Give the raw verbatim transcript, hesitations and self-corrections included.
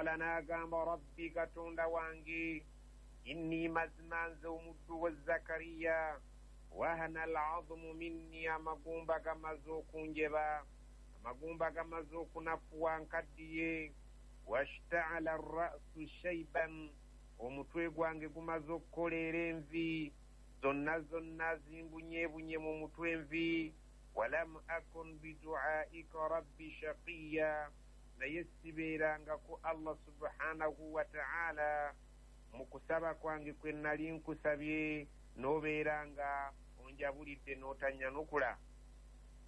qala nagamba rabbi katonda wange inni mazmanze omuddu wa Zakariya wahana al'azmu minni amagumba gamaze okunjeba amagumba gamaze okunafuwa nkaddiye washta'ala ar-ra'su shayban omutwe gwange gumaze okukoleera envi zonna zonna zimbunyeebunye mu mutwe envi walam akun bidu'aika rabbi shaqiya naye sibeerangako Allah subhanahu wa ta'ala mu kusaba kwange kwe nali nkusabye n'obeeranga onjabulidde n'otanyanukula.